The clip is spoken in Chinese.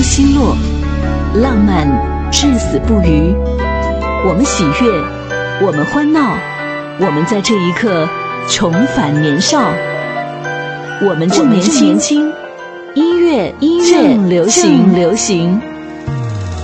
奚落，浪漫至死不渝。我们喜悦，我们欢闹，我们在这一刻重返年少。我们正年轻，音乐正流行。